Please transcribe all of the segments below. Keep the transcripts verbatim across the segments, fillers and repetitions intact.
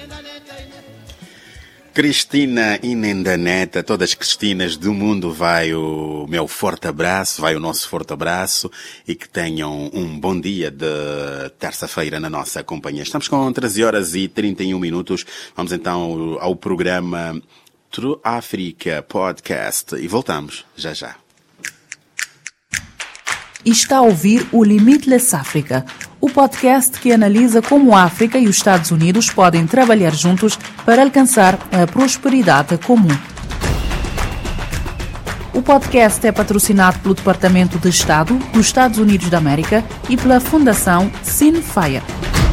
Cristina Inendaneta, todas as Cristinas do mundo, vai o meu forte abraço, vai o nosso forte abraço e que tenham um bom dia de terça-feira na nossa companhia. Estamos com treze horas e trinta e um minutos. Vamos então ao programa True Africa Podcast e voltamos já já. Está a ouvir o Limitless África, o podcast que analisa como a África e os Estados Unidos podem trabalhar juntos para alcançar a prosperidade comum. O podcast é patrocinado pelo Departamento de Estado dos Estados Unidos da América e pela Fundação Sinfire.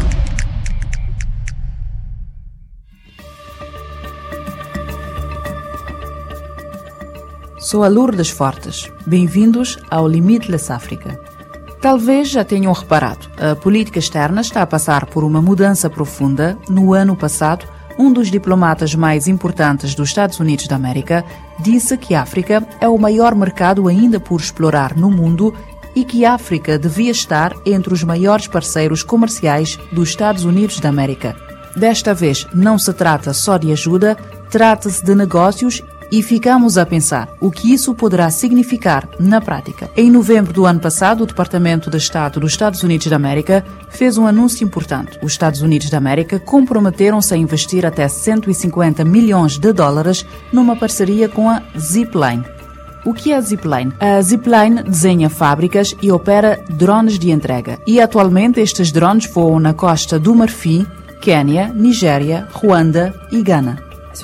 Sou a Lourdes Fortes. Bem-vindos ao Limitless África. Talvez já tenham reparado, a política externa está a passar por uma mudança profunda. No ano passado, um dos diplomatas mais importantes dos Estados Unidos da América disse que a África é o maior mercado ainda por explorar no mundo e que a África devia estar entre os maiores parceiros comerciais dos Estados Unidos da América. Desta vez, não se trata só de ajuda, trata-se de negócios. E ficamos a pensar o que isso poderá significar na prática. Em novembro do ano passado, o Departamento de Estado dos Estados Unidos da América fez um anúncio importante. Os Estados Unidos da América comprometeram-se a investir até cento e cinquenta milhões de dólares numa parceria com a Zipline. O que é a Zipline? A Zipline desenha fábricas e opera drones de entrega. E atualmente estes drones voam na Costa do Marfim, Quênia, Nigéria, Ruanda e Gana.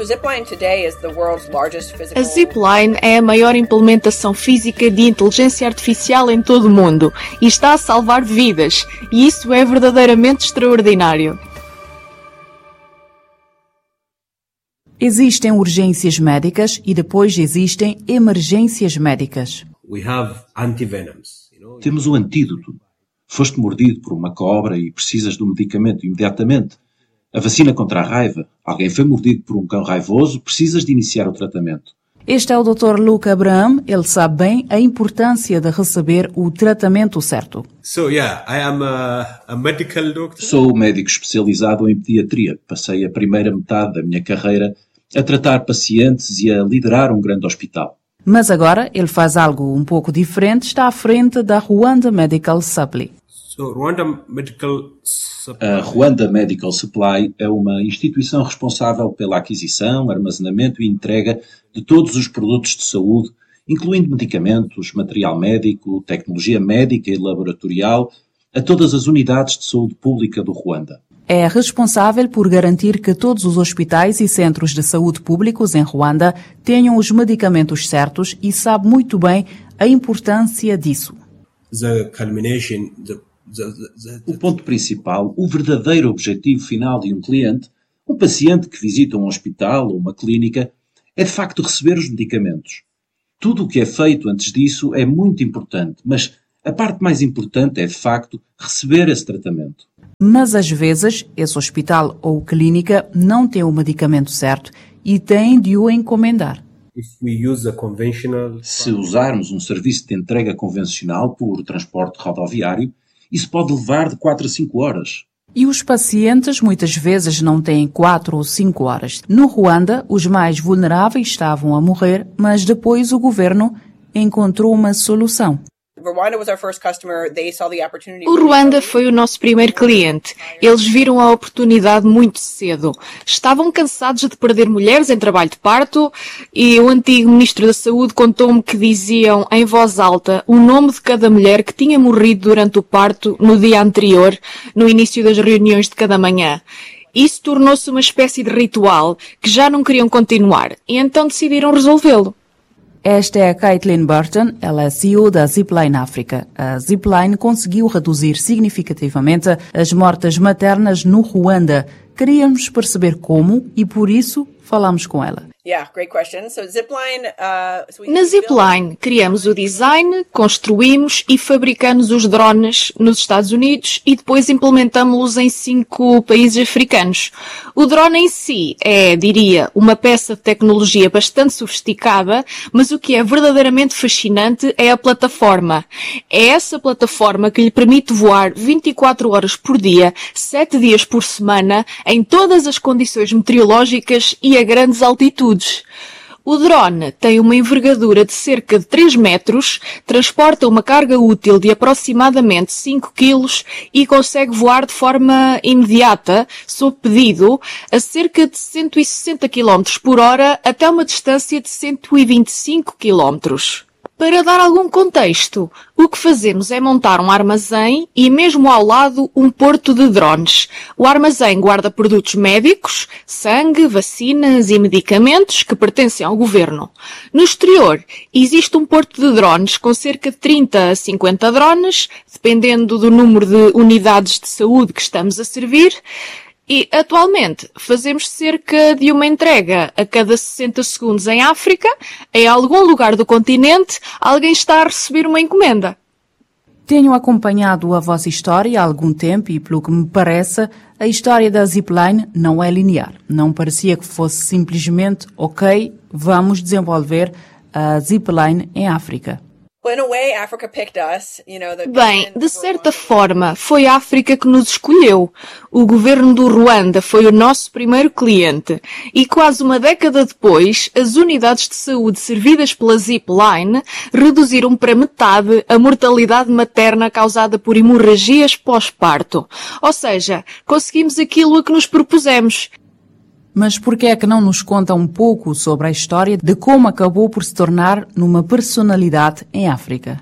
A Zipline é a maior implementação física de inteligência artificial em todo o mundo e está a salvar vidas, e isso é verdadeiramente extraordinário. Existem urgências médicas e depois existem emergências médicas. Temos o antídoto. Foste mordido por uma cobra e precisas do medicamento imediatamente. A vacina contra a raiva. Alguém foi mordido por um cão raivoso, precisas de iniciar o tratamento. Este é o doutor Luke Abraham. Ele sabe bem a importância de receber o tratamento certo. So, yeah, I am a, a medical doctor. Sou médico especializado em pediatria. Passei a primeira metade da minha carreira a tratar pacientes e a liderar um grande hospital. Mas agora ele faz algo um pouco diferente. Está à frente da Rwanda Medical Supply. So, Rwanda Medical Supply. A Rwanda Medical Supply é uma instituição responsável pela aquisição, armazenamento e entrega de todos os produtos de saúde, incluindo medicamentos, material médico, tecnologia médica e laboratorial, a todas as unidades de saúde pública do Ruanda. É responsável por garantir que todos os hospitais e centros de saúde públicos em Ruanda tenham os medicamentos certos e sabe muito bem a importância disso. The culmination, the O ponto principal, o verdadeiro objetivo final de um cliente, um paciente que visita um hospital ou uma clínica, é de facto receber os medicamentos. Tudo o que é feito antes disso é muito importante, mas a parte mais importante é de facto receber esse tratamento. Mas às vezes esse hospital ou clínica não tem o medicamento certo e tem de o encomendar. Se usarmos um serviço de entrega convencional por transporte rodoviário, isso pode levar de quatro a cinco horas. E os pacientes muitas vezes não têm quatro ou cinco horas. No Ruanda, os mais vulneráveis estavam a morrer, mas depois o governo encontrou uma solução. O Ruanda foi o nosso primeiro cliente. Eles viram a oportunidade muito cedo. Estavam cansados de perder mulheres em trabalho de parto e o antigo ministro da Saúde contou-me que diziam em voz alta o nome de cada mulher que tinha morrido durante o parto no dia anterior, no início das reuniões de cada manhã. Isso tornou-se uma espécie de ritual que já não queriam continuar e então decidiram resolvê-lo. Esta é a Caitlin Burton, ela é C E O da Zipline África. A Zipline conseguiu reduzir significativamente as mortes maternas no Ruanda. Queríamos perceber como e por isso falamos com ela. Yeah, great question. So Zipline, uh, so we Na Zipline, criamos o design, construímos e fabricamos os drones nos Estados Unidos e depois implementamos-los em cinco países africanos. O drone em si é, diria, uma peça de tecnologia bastante sofisticada, mas o que é verdadeiramente fascinante é a plataforma. É essa plataforma que lhe permite voar vinte e quatro horas por dia, sete dias por semana, em todas as condições meteorológicas e a grandes altitudes. O drone tem uma envergadura de cerca de três metros, transporta uma carga útil de aproximadamente cinco quilos e consegue voar de forma imediata, sob pedido, a cerca de cento e sessenta quilómetros por hora até uma distância de cento e vinte e cinco quilómetros. Para dar algum contexto, o que fazemos é montar um armazém e mesmo ao lado um porto de drones. O armazém guarda produtos médicos, sangue, vacinas e medicamentos que pertencem ao governo. No exterior, existe um porto de drones com cerca de trinta a cinquenta drones, dependendo do número de unidades de saúde que estamos a servir. E, atualmente, fazemos cerca de uma entrega a cada sessenta segundos em África. Em algum lugar do continente, alguém está a receber uma encomenda. Tenho acompanhado a vossa história há algum tempo e, pelo que me parece, a história da Zipline não é linear. Não parecia que fosse simplesmente, ok, vamos desenvolver a Zipline em África. Bem, de certa forma, foi a África que nos escolheu. O governo do Ruanda foi o nosso primeiro cliente e quase uma década depois, as unidades de saúde servidas pela Zipline reduziram para metade a mortalidade materna causada por hemorragias pós-parto. Ou seja, conseguimos aquilo a que nos propusemos. Mas por que é que não nos conta um pouco sobre a história de como acabou por se tornar numa personalidade em África?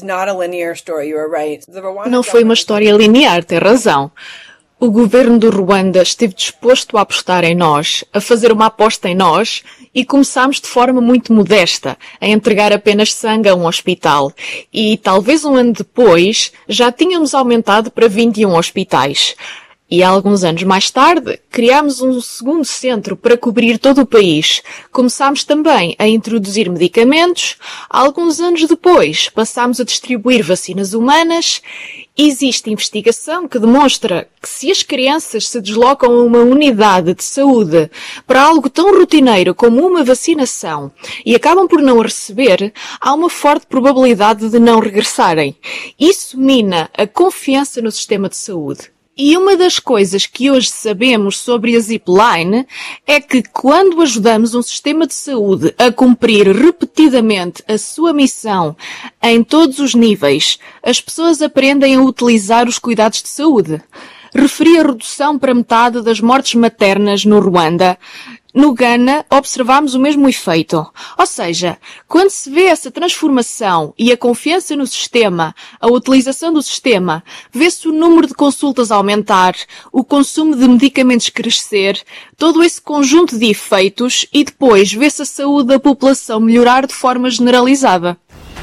Não foi uma história linear, tem razão. O governo do Ruanda esteve disposto a apostar em nós, a fazer uma aposta em nós, e começámos de forma muito modesta, a entregar apenas sangue a um hospital. E talvez um ano depois, já tínhamos aumentado para vinte e um hospitais. E alguns anos mais tarde, criámos um segundo centro para cobrir todo o país. Começámos também a introduzir medicamentos. Alguns anos depois, passámos a distribuir vacinas humanas. Existe investigação que demonstra que se as crianças se deslocam a uma unidade de saúde para algo tão rotineiro como uma vacinação e acabam por não a receber, há uma forte probabilidade de não regressarem. Isso mina a confiança no sistema de saúde. E uma das coisas que hoje sabemos sobre a Zipline é que quando ajudamos um sistema de saúde a cumprir repetidamente a sua missão em todos os níveis, as pessoas aprendem a utilizar os cuidados de saúde. Referi a redução para metade das mortes maternas no Ruanda. No Ghana, observamos o mesmo efeito. Ou seja, quando se vê essa transformação e a confiança no sistema, a utilização do sistema, vê-se o número de consultas aumentar, o consumo de medicamentos crescer, todo esse conjunto de efeitos e depois vê-se a saúde da população melhorar de forma generalizada.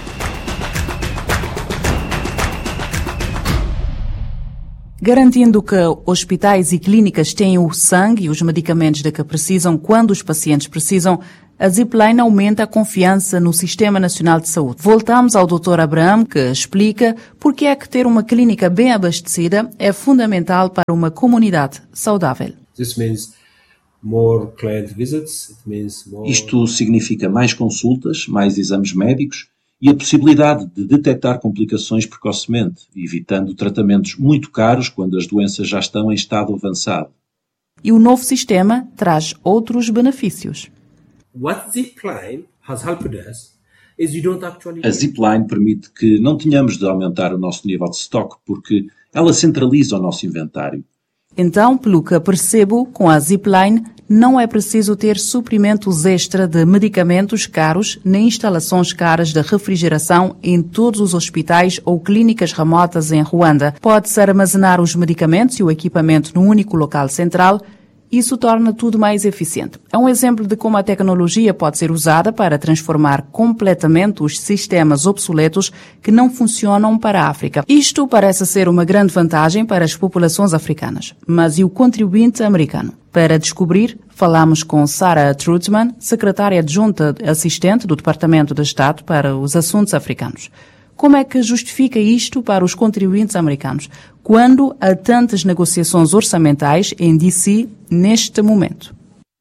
Garantindo que hospitais e clínicas têm o sangue e os medicamentos de que precisam quando os pacientes precisam, a Zipline aumenta a confiança no Sistema Nacional de Saúde. Voltamos ao doutor Abraham, que explica por que é que ter uma clínica bem abastecida é fundamental para uma comunidade saudável. This means more client visits, it means more... Isto significa mais consultas, mais exames médicos e a possibilidade de detectar complicações precocemente, evitando tratamentos muito caros quando as doenças já estão em estado avançado. E o novo sistema traz outros benefícios. What Zipline has helped us is you don't actually... A Zipline permite que não tenhamos de aumentar o nosso nível de estoque porque ela centraliza o nosso inventário. Então, pelo que percebo, com a Zipline não é preciso ter suprimentos extra de medicamentos caros nem instalações caras de refrigeração em todos os hospitais ou clínicas remotas em Ruanda. Pode-se armazenar os medicamentos e o equipamento num único local central. Isso torna tudo mais eficiente. É um exemplo de como a tecnologia pode ser usada para transformar completamente os sistemas obsoletos que não funcionam para a África. Isto parece ser uma grande vantagem para as populações africanas. Mas e o contribuinte americano? Para descobrir, falamos com Sarah Trudman, secretária adjunta assistente do Departamento de Estado para os Assuntos Africanos. Como é que justifica isto para os contribuintes americanos, quando há tantas negociações orçamentais em D C neste momento?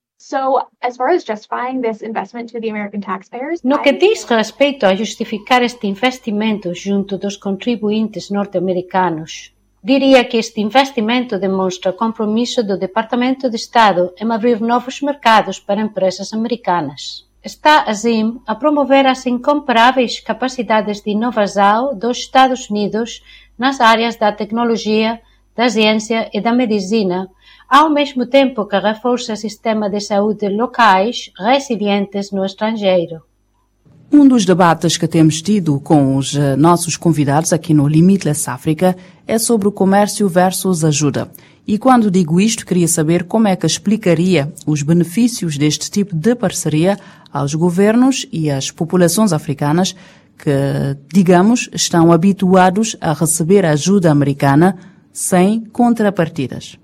No que diz respeito a justificar este investimento junto dos contribuintes norte-americanos, diria que este investimento demonstra o compromisso do Departamento de Estado em abrir novos mercados para empresas americanas. Está, assim, a promover as incomparáveis capacidades de inovação dos Estados Unidos nas áreas da tecnologia, da ciência e da medicina, ao mesmo tempo que reforça o sistema de saúde locais resilientes no estrangeiro. Um dos debates que temos tido com os nossos convidados aqui no Limitless África é sobre o comércio versus ajuda. E quando digo isto, queria saber como é que explicaria os benefícios deste tipo de parceria aos governos e às populações africanas que, digamos, estão habituados a receber ajuda americana sem contrapartidas.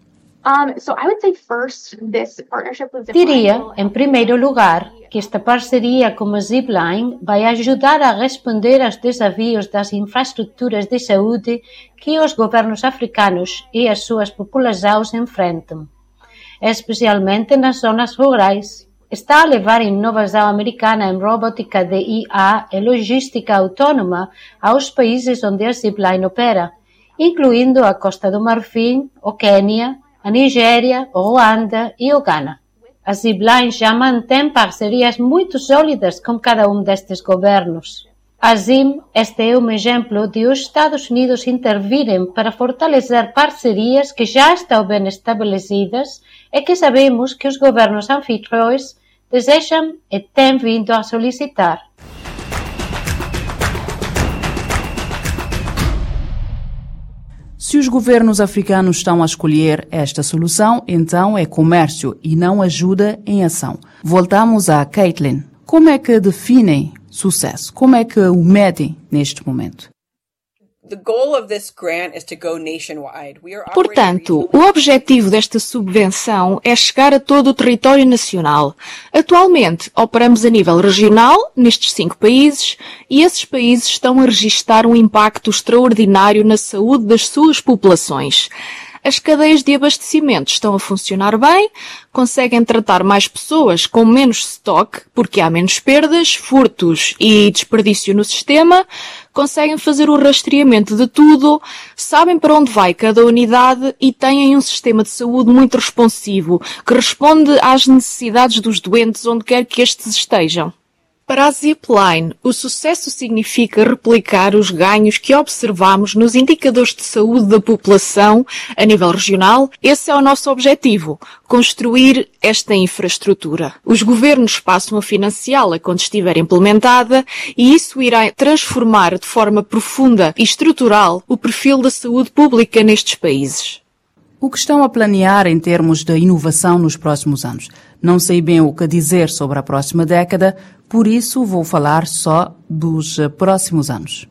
Diria, em primeiro lugar, que esta parceria com a Zipline vai ajudar a responder aos desafios das infraestruturas de saúde que os governos africanos e as suas populações enfrentam, especialmente nas zonas rurais. Está a levar inovação americana em robótica de I A e logística autônoma aos países onde a Zipline opera, incluindo a Costa do Marfim, o Quênia, a Nigéria, o Ruanda e o Ghana. A Zipline já mantém parcerias muito sólidas com cada um destes governos. Assim, este é um exemplo de os Estados Unidos intervirem para fortalecer parcerias que já estão bem estabelecidas e que sabemos que os governos anfitriões desejam e têm vindo a solicitar. Se os governos africanos estão a escolher esta solução, então é comércio e não ajuda em ação. Voltamos a Caitlin. Como é que definem sucesso? Como é que o medem neste momento? Portanto, o objetivo desta subvenção é chegar a todo o território nacional. Atualmente, operamos a nível regional, nestes cinco países, e esses países estão a registrar um impacto extraordinário na saúde das suas populações. As cadeias de abastecimento estão a funcionar bem, conseguem tratar mais pessoas com menos estoque, porque há menos perdas, furtos e desperdício no sistema, conseguem fazer o rastreamento de tudo, sabem para onde vai cada unidade e têm um sistema de saúde muito responsivo, que responde às necessidades dos doentes onde quer que estes estejam. Para a Zipline, o sucesso significa replicar os ganhos que observamos nos indicadores de saúde da população a nível regional. Esse é o nosso objetivo, construir esta infraestrutura. Os governos passam a financiá-la quando estiver implementada e isso irá transformar de forma profunda e estrutural o perfil da saúde pública nestes países. O que estão a planear em termos de inovação nos próximos anos? Não sei bem o que dizer sobre a próxima década, por isso vou falar só dos próximos anos.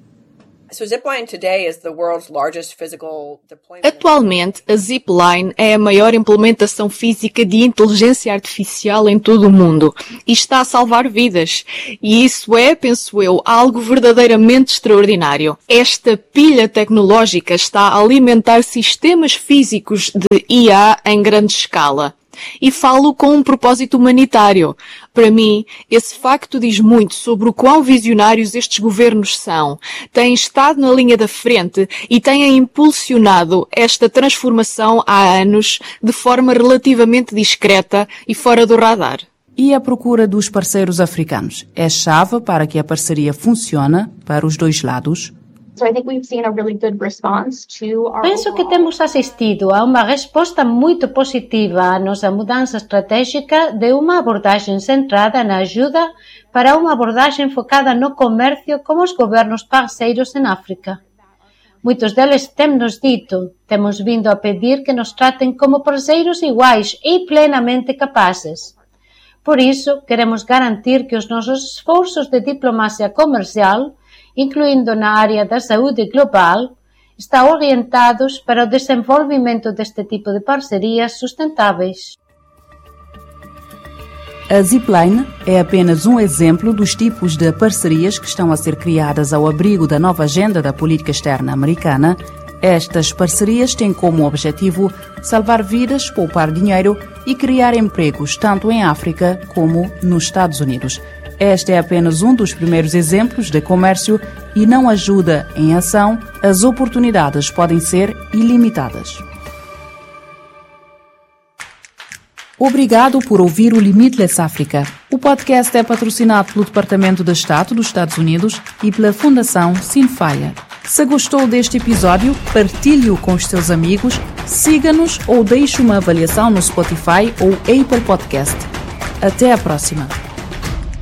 Atualmente, a Zipline é a maior implementação física de inteligência artificial em todo o mundo e está a salvar vidas. E isso é, penso eu, algo verdadeiramente extraordinário. Esta pilha tecnológica está a alimentar sistemas físicos de I A em grande escala. E falo com um propósito humanitário. Para mim, esse facto diz muito sobre o quão visionários estes governos são. Têm estado na linha da frente e têm impulsionado esta transformação há anos de forma relativamente discreta e fora do radar. E a procura dos parceiros africanos é chave para que a parceria funcione para os dois lados? Penso que temos assistido a uma resposta muito positiva à nossa mudança estratégica de uma abordagem centrada na ajuda para uma abordagem focada no comércio com os governos parceiros em África. Muitos deles têm nos dito, temos vindo a pedir que nos tratem como parceiros iguais e plenamente capazes. Por isso, queremos garantir que os nossos esforços de diplomacia comercial, incluindo na área da saúde global, estão orientados para o desenvolvimento deste tipo de parcerias sustentáveis. A Zipline é apenas um exemplo dos tipos de parcerias que estão a ser criadas ao abrigo da nova agenda da política externa americana. Estas parcerias têm como objetivo salvar vidas, poupar dinheiro e criar empregos tanto em África como nos Estados Unidos. Este é apenas um dos primeiros exemplos de comércio e não ajuda em ação. As oportunidades podem ser ilimitadas. Obrigado por ouvir o Limitless África. O podcast é patrocinado pelo Departamento de Estado dos Estados Unidos e pela Fundação Sinfire. Se gostou deste episódio, partilhe-o com os seus amigos, siga-nos ou deixe uma avaliação no Spotify ou Apple Podcast. Até a próxima!